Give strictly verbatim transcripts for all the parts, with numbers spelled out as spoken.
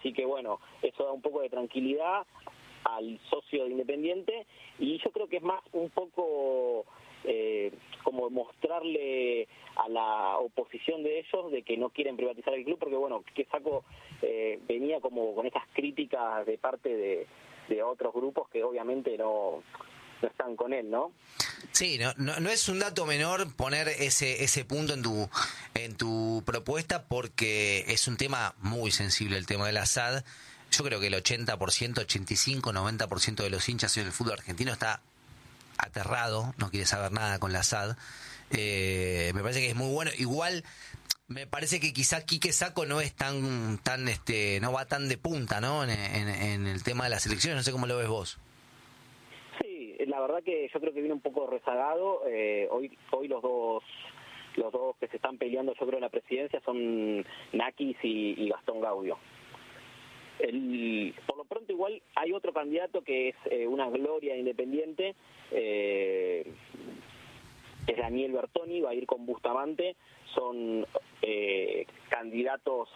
así que bueno, eso da un poco de tranquilidad al socio de Independiente, y yo creo que es más un poco eh, como mostrarle a la oposición de ellos de que no quieren privatizar el club, porque bueno, que Saco eh, venía como con esas críticas de parte de, de otros grupos que obviamente no, no están con él, ¿no? Sí, no, no, no es un dato menor poner ese ese punto en tu en tu propuesta, porque es un tema muy sensible el tema del A S A D. Yo creo que el ochenta por ciento, ochenta y cinco, noventa por ciento de los hinchas en el fútbol argentino está aterrado, no quiere saber nada con la S A D. Eh, me parece que es muy bueno. Igual me parece que quizá Quique Sacco no es tan tan este no va tan de punta, ¿no? En, en, en el tema de las elecciones, no sé cómo lo ves vos. Sí, la verdad que yo creo que viene un poco rezagado. Eh, hoy hoy los dos los dos que se están peleando, yo creo, en la presidencia son Nakis y, y Gastón Gaudio. El, por lo pronto igual hay otro candidato que es eh, una gloria Independiente, eh, es Daniel Bertoni, va a ir con Bustamante, son eh, candidatos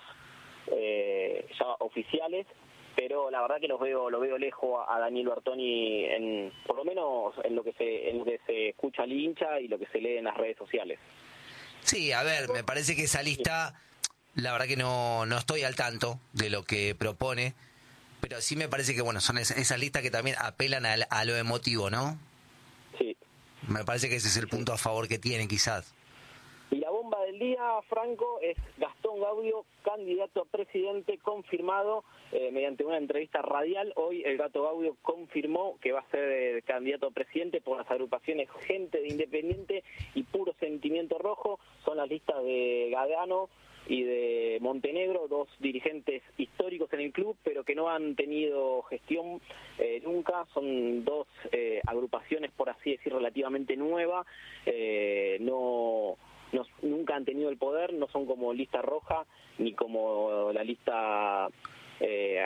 eh, ya oficiales, pero la verdad que los veo lo veo lejos a Daniel Bertoni, en, por lo menos en lo que se en lo que se escucha al hincha y lo que se lee en las redes sociales. Sí, a ver, me parece que esa lista, la verdad que no, no estoy al tanto de lo que propone, pero sí me parece que, bueno, son esas, esas listas que también apelan a, a lo emotivo, ¿no? Sí. Me parece que ese es el punto a favor que tienen, quizás. Y la bomba del día, Franco, es Gastón Gaudio, candidato a presidente confirmado eh, mediante una entrevista radial. Hoy el Gato Gaudio confirmó que va a ser eh, candidato a presidente por las agrupaciones Gente de Independiente y Puro Sentimiento Rojo. Son las listas de Gadano y de Montenegro, dos dirigentes históricos en el club, pero que no han tenido gestión eh, nunca. Son dos eh, agrupaciones, por así decir, relativamente nuevas. Eh, no... No, nunca han tenido el poder, no son como lista roja ni como la lista eh,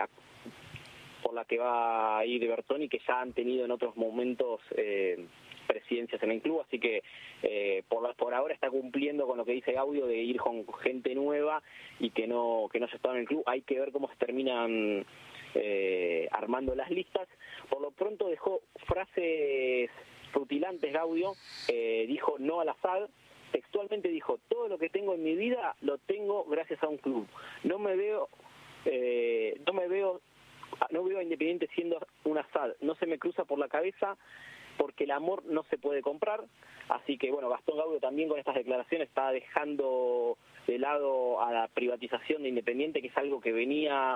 por la que va a ir Bertoni, que ya han tenido en otros momentos eh, presidencias en el club, así que eh, por, la, por ahora está cumpliendo con lo que dice Gaudio de ir con gente nueva y que no que no se estaba en el club. Hay que ver cómo se terminan eh, armando las listas. Por lo pronto dejó frases rutilantes Gaudio, eh, dijo no a la S A D. Textualmente dijo, todo lo que tengo en mi vida lo tengo gracias a un club. No me veo, eh, no me veo, no veo a Independiente siendo una S A D. No se me cruza por la cabeza porque el amor no se puede comprar. Así que bueno, Gastón Gaudio también con estas declaraciones está dejando de lado a la privatización de Independiente, que es algo que venía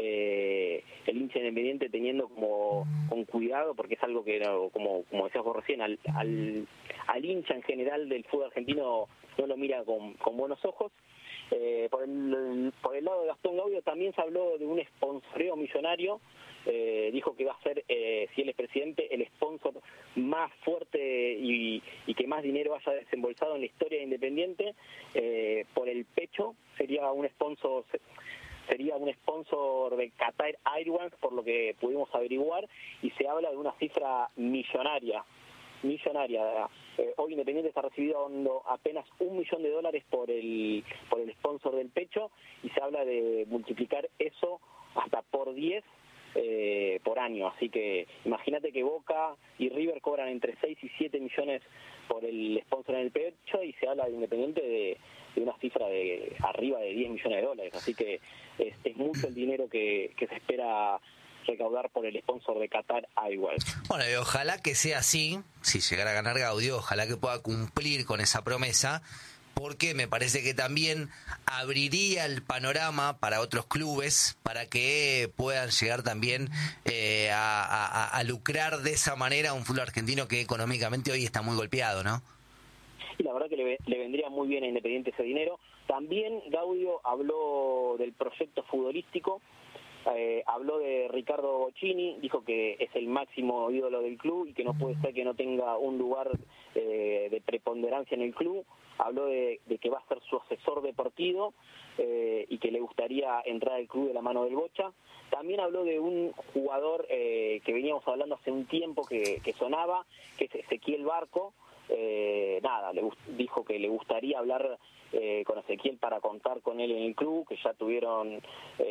eh, el hincha Independiente teniendo como con cuidado, porque es algo que, como, como decías vos recién, al, al, al hincha en general del fútbol argentino no lo mira con, con buenos ojos. Eh, por, el, por el lado de Gastón Gaudio también se habló de un sponsoreo millonario. Eh, dijo que va a ser, eh, si él es presidente, el sponsor más fuerte y, y que más dinero haya desembolsado en la historia de Independiente. Eh, por el pecho sería un sponsor sería un sponsor de Qatar Airways, por lo que pudimos averiguar, y se habla de una cifra millonaria millonaria. Eh, hoy Independiente está recibiendo apenas un millón de dólares por el por el sponsor del pecho, y se habla de multiplicar eso hasta por diez eh, por año. Así que imagínate que Boca y River cobran entre seis y siete millones por el sponsor en el pecho, y se habla de Independiente de, de una cifra de arriba de diez millones de dólares. Así que es, es mucho el dinero que, que se espera recaudar por el sponsor de Qatar Airways. Bueno, y ojalá que sea así, si llegara a ganar Gaudio, ojalá que pueda cumplir con esa promesa, porque me parece que también abriría el panorama para otros clubes, para que puedan llegar también eh, a, a, a lucrar de esa manera un fútbol argentino que económicamente hoy está muy golpeado, ¿no? Y la verdad que le, le vendría muy bien a Independiente ese dinero. También Gaudio habló del proyecto futbolístico. Eh, habló de Ricardo Bocchini, dijo que es el máximo ídolo del club y que no puede ser que no tenga un lugar eh, de preponderancia en el club. Habló de, de que va a ser su asesor deportivo eh, y que le gustaría entrar al club de la mano del Bocha. También habló de un jugador eh, que veníamos hablando hace un tiempo que, que sonaba, que es Ezequiel Barco. Eh, nada, le dijo que le gustaría hablar eh, con Ezequiel para contar con él en el club, que ya tuvieron... Eh,